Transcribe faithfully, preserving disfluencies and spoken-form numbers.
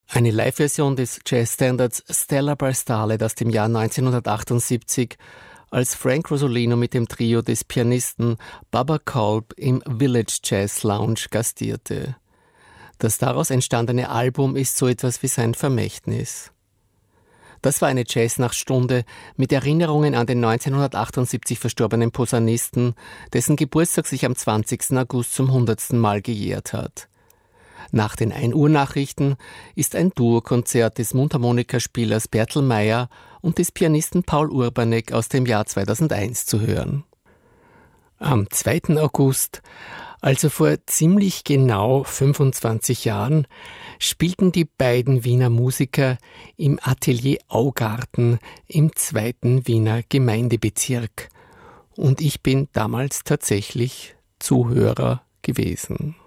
Eine Live-Version des Jazzstandards Stella by Starlight aus dem Jahr neunzehnhundertachtundsiebzig, als Frank Rosolino mit dem Trio des Pianisten Bubba Kolb im Village Jazz Lounge gastierte. Das daraus entstandene Album ist so etwas wie sein Vermächtnis. Das war eine Jazznachtstunde mit Erinnerungen an den neunzehnhundertachtundsiebzig verstorbenen Posaunisten, dessen Geburtstag sich am zwanzigsten August zum hundertsten Mal gejährt hat. Nach den ein Uhr Nachrichten ist ein Duokonzert des Mundharmonikaspielers Bertel Meyer und des Pianisten Paul Urbanek aus dem Jahr zweitausendeins zu hören. Am zweiten August, also vor ziemlich genau fünfundzwanzig Jahren, spielten die beiden Wiener Musiker im Atelier Augarten im zweiten Wiener Gemeindebezirk. Und ich bin damals tatsächlich Zuhörer gewesen.